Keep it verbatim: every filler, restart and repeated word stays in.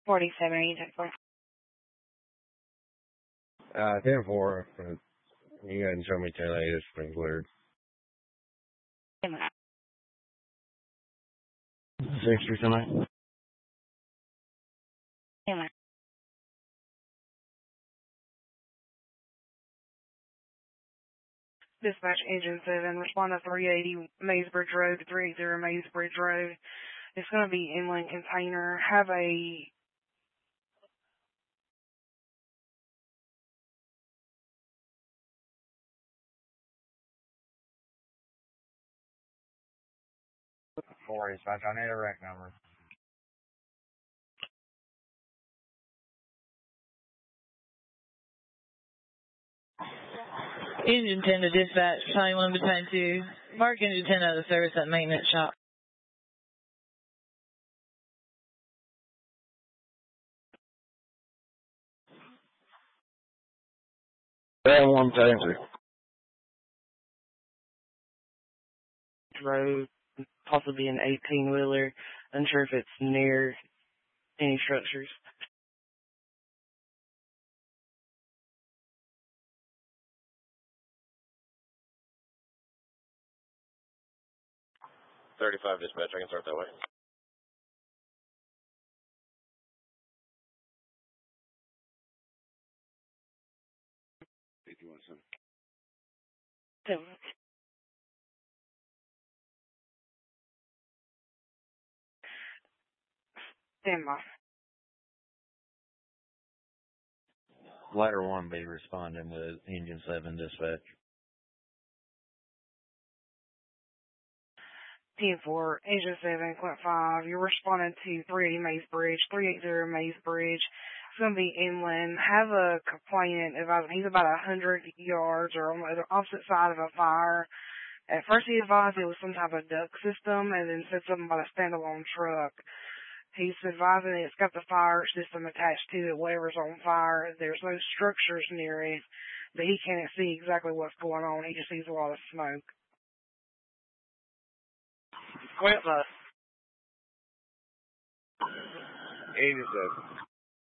forty-seven, Agent four. Uh, ten four. You go ahead and show me ten eight. It's been cleared. Six three tonight. Yeah. Dispatch Agent seven, respond to three eighty Maysbridge Road, three eighty Maysbridge Road. It's going to be inland container. Have a Four dispatch. I need a rec number. Engine ten to dispatch, time one between two. Mark engine ten out of service at maintenance shop. That one taxi. road, possibly an eighteen wheeler. Unsure if it's near any structures. thirty-five dispatch. I can start that way. fifty-one seven. Stand by. Ladder one be responding with engine seven dispatch. ten four, Agent seven, Clint five. You're responding to three eighty Maysbridge, three eighty Maysbridge. It's going to be inland. Have a complainant advising he's about one hundred yards or on the opposite side of a fire. At first he advised it was some type of duct system and then said something about a standalone truck. He's advising it's got the fire system attached to it, whatever's on fire. There's no structures near it, but he can't see exactly what's going on. He just sees a lot of smoke. Quit, bus. eighty-seven.